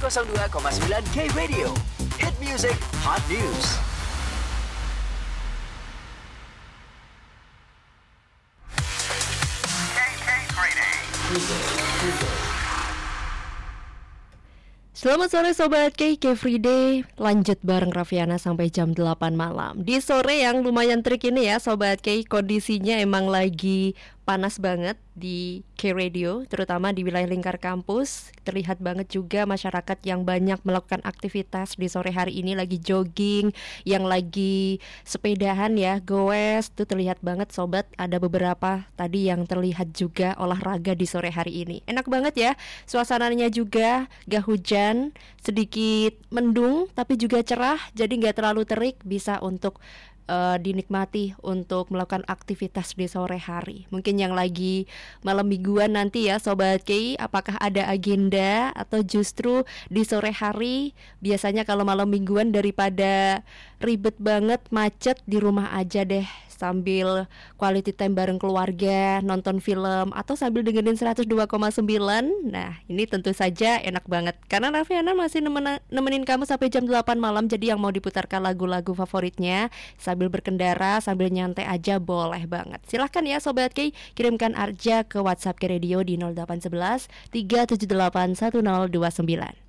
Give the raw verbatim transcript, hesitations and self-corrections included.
seratus dua koma sembilan K Radio. Hit music, hot news. Selamat sore Sobat K, K Free Day. Lanjut bareng Raffiana sampai jam delapan malam. Di sore yang lumayan trik ini ya Sobat K, kondisinya emang lagi panas banget di K Radio, terutama di wilayah lingkar kampus. Terlihat banget juga masyarakat yang banyak melakukan aktivitas di sore hari ini, lagi jogging, yang lagi sepedahan ya, goes. Tuh terlihat banget Sobat, ada beberapa tadi yang terlihat juga olahraga di sore hari ini. Enak banget ya, suasananya juga gak hujan, sedikit mendung tapi juga cerah, jadi gak terlalu terik, bisa untuk Uh, dinikmati untuk melakukan aktivitas di sore hari. Mungkin yang lagi malam mingguan nanti ya Sobat K, apakah ada agenda atau justru di sore hari? Biasanya kalau malam mingguan daripada ribet banget macet, di rumah aja deh sambil quality time bareng keluarga, nonton film atau sambil dengerin seratus dua koma sembilan. Nah, ini tentu saja enak banget karena Raffiana masih nemen- nemenin kamu sampai jam delapan malam. Jadi yang mau diputarkan lagu-lagu favoritnya sambil berkendara, sambil nyantai aja boleh banget. Silahkan ya Sobat K, kirimkan aja ke WhatsApp K Radio di nol delapan satu satu tiga tujuh delapan satu nol dua sembilan.